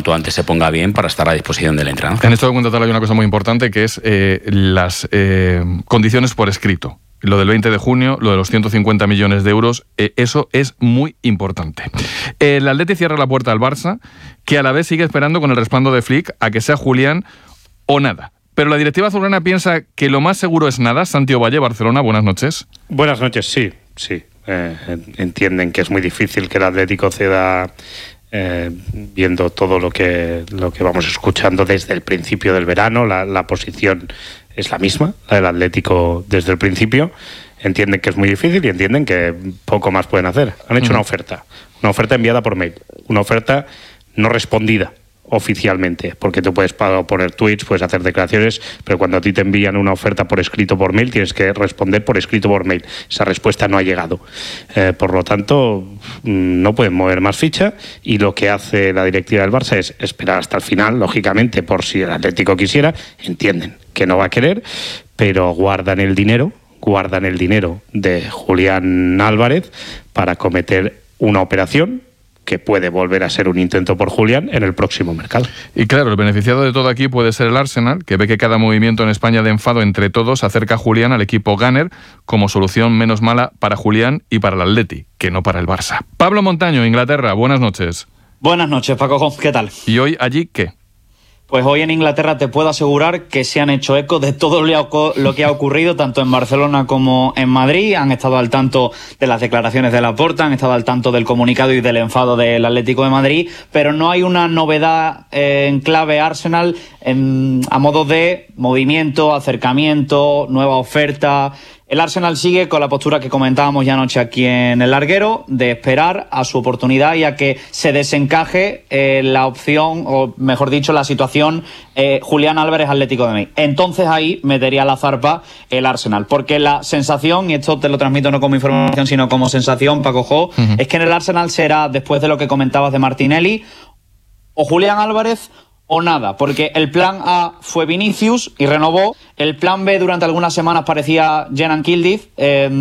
cuanto antes se ponga bien para estar a disposición del entrenador. En esto de contratar hay una cosa muy importante, que es las condiciones por escrito. Lo del 20 de junio, lo de los 150 millones de euros, eso es muy importante. El Atleti cierra la puerta al Barça, que a la vez sigue esperando con el respaldo de Flick a que sea Julián o nada. Pero la directiva azulgrana piensa que lo más seguro es nada. Santi Ovalle, Barcelona, buenas noches. Buenas noches, sí. Entienden que es muy difícil que el Atlético ceda, viendo todo lo que vamos escuchando desde el principio del verano. La posición es la misma, la del Atlético desde el principio. Entienden que es muy difícil y entienden que poco más pueden hacer. Han hecho una oferta enviada por mail, una oferta no respondida oficialmente, porque tú puedes poner tweets, puedes hacer declaraciones, pero cuando a ti te envían una oferta por escrito por mail, tienes que responder por escrito por mail. Esa respuesta no ha llegado. Por lo tanto, no pueden mover más ficha, y lo que hace la directiva del Barça es esperar hasta el final, lógicamente, por si el Atlético quisiera. Entienden que no va a querer, pero guardan el dinero de Julián Álvarez para cometer una operación que puede volver a ser un intento por Julián en el próximo mercado. Y claro, el beneficiado de todo aquí puede ser el Arsenal, que ve que cada movimiento en España de enfado entre todos acerca a Julián al equipo Gunner como solución menos mala para Julián y para el Atleti, que no para el Barça. Pablo Montaño, Inglaterra, buenas noches. Buenas noches, Paco, ¿qué tal? ¿Y hoy allí qué? Pues hoy en Inglaterra te puedo asegurar que se han hecho eco de todo lo que ha ocurrido, tanto en Barcelona como en Madrid. Han estado al tanto de las declaraciones de Laporta, han estado al tanto del comunicado y del enfado del Atlético de Madrid, pero no hay una novedad en clave Arsenal a modo de movimiento, acercamiento, nueva oferta. El Arsenal sigue con la postura que comentábamos ya anoche aquí en El Larguero, de esperar a su oportunidad y a que se desencaje la opción, o mejor dicho, la situación Julián Álvarez Atlético de Madrid. Entonces ahí metería la zarpa el Arsenal, porque la sensación, y esto te lo transmito no como información sino como sensación, Paco Jo, es que en el Arsenal será, después de lo que comentabas de Martinelli, o Julián Álvarez o nada, porque el plan A fue Vinicius y renovó. El plan B durante algunas semanas parecía Kenan Yildiz,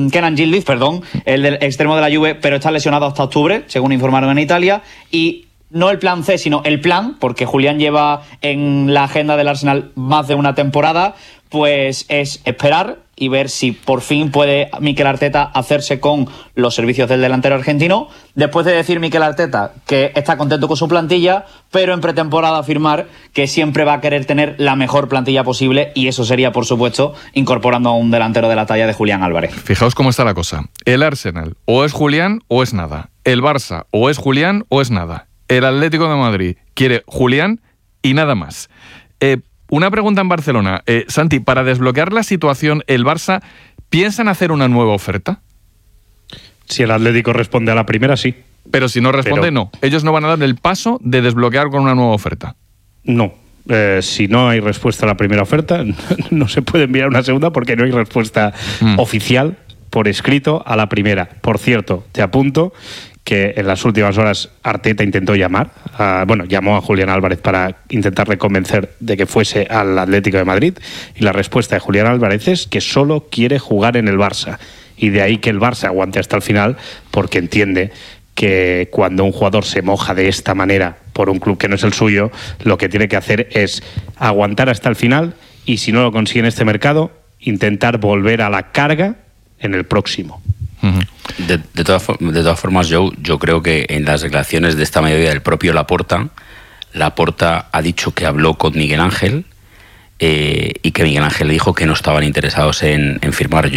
el del extremo de la Juve, pero está lesionado hasta octubre, según informaron en Italia. Y no el plan C, sino el plan, porque Julián lleva en la agenda del Arsenal más de una temporada, pues es esperar y ver si por fin puede Mikel Arteta hacerse con los servicios del delantero argentino, después de decir Mikel Arteta que está contento con su plantilla, pero en pretemporada afirmar que siempre va a querer tener la mejor plantilla posible, y eso sería, por supuesto, incorporando a un delantero de la talla de Julián Álvarez. Fijaos cómo está la cosa. El Arsenal o es Julián o es nada. El Barça o es Julián o es nada. El Atlético de Madrid quiere Julián y nada más. Una pregunta en Barcelona. Santi, para desbloquear la situación, ¿el Barça piensan hacer una nueva oferta? Si el Atlético responde a la primera, sí. Pero si no responde, no. Ellos no van a dar el paso de desbloquear con una nueva oferta. No. Si no hay respuesta a la primera oferta, no se puede enviar una segunda porque no hay respuesta oficial por escrito a la primera. Por cierto, te apunto que en las últimas horas Arteta intentó llamó a Julián Álvarez para intentarle convencer de que fuese al Atlético de Madrid, y la respuesta de Julián Álvarez es que solo quiere jugar en el Barça, y de ahí que el Barça aguante hasta el final, porque entiende que cuando un jugador se moja de esta manera por un club que no es el suyo, lo que tiene que hacer es aguantar hasta el final, y si no lo consigue en este mercado, intentar volver a la carga en el próximo. De todas formas, yo creo que en las declaraciones de esta mediodía del propio Laporta ha dicho que habló con Miguel Ángel, y que Miguel Ángel le dijo que no estaban interesados en firmar,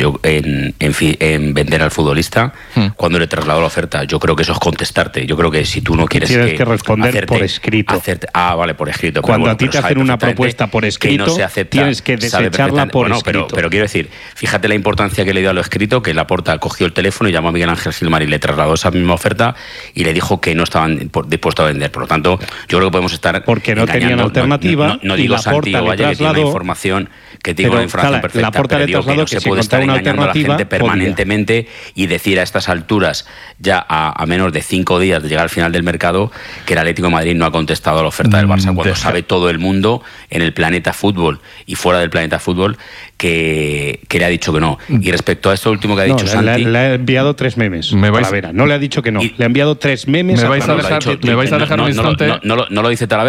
en vender al futbolista cuando le trasladó la oferta. Yo creo que eso es contestarte. Yo creo que si tú no quieres tienes que responder por escrito. Vale, por escrito. Cuando a ti te hacen una propuesta por escrito, no se acepta, tienes que desecharla por escrito. Pero quiero decir, fíjate la importancia que le dio a lo escrito, que Laporta cogió el teléfono y llamó a Miguel Ángel Gilmar y le trasladó esa misma oferta y le dijo que no estaban dispuestos a vender. Por lo tanto, yo creo que podemos estar porque no tenían alternativa. No digo Santi o Valle, que tiene una información que tiene una información perfecta, pero digo que no se puede estar engañando a la gente permanentemente y decir a estas alturas, ya a menos de 5 días de llegar al final del mercado, que el Atlético de Madrid no ha contestado a la oferta del Barça, cuando sabe todo el mundo en el planeta fútbol y fuera del planeta fútbol que le ha dicho que no. Y respecto a esto último que ha dicho Santi, le ha enviado 3 memes. No le ha dicho que no, le ha enviado 3 memes. ¿Me vais a dejar un instante? No lo dice Talavera.